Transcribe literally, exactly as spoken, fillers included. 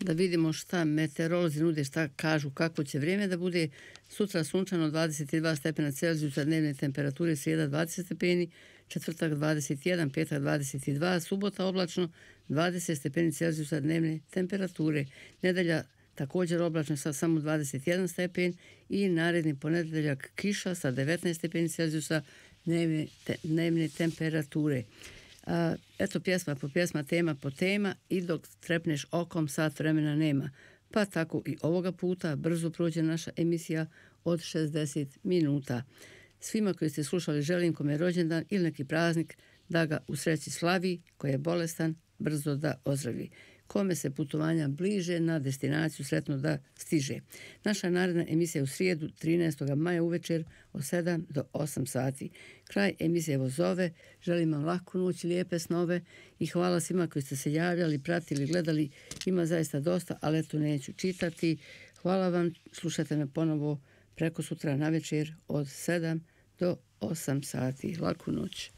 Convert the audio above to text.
Da vidimo šta meteorolozi nude, šta kažu, kako će vrijeme da bude. Sutra sunčano dvadeset dva stepena Celzijusa, dnevne temperature, srijeda dvadeset stepeni, četvrtak dvadeset jedan, petak dvadeset dva, subota oblačno dvadeset stepeni Celzijusa, dnevne temperature. Nedelja također oblačno sa samo dvadeset jedan stepen i naredni ponedeljak kiša sa devetnaest stepeni Celzijusa, dnevne, te, dnevne temperature. A, eto pjesma po pjesma, tema po tema i dok trepneš okom sat vremena nema. Pa tako i ovoga puta brzo prođe naša emisija od šezdeset minuta. Svima koji ste slušali želim kome je rođendan ili neki praznik da ga u sreći slavi, koji je bolestan brzo da ozdravi. Kome se putovanja bliže na destinaciju sretno da stiže. Naša naredna emisija u srijedu trinaestog maja uvečer od sedam do osam sati. Kraj emisije Vozove. Želim vam laku noć, lijepe snove i hvala svima koji ste se javljali, pratili, gledali. Ima zaista dosta, ali eto neću čitati. Hvala vam, slušajte me ponovo preko sutra na večer od sedam do osam sati. Laku noć.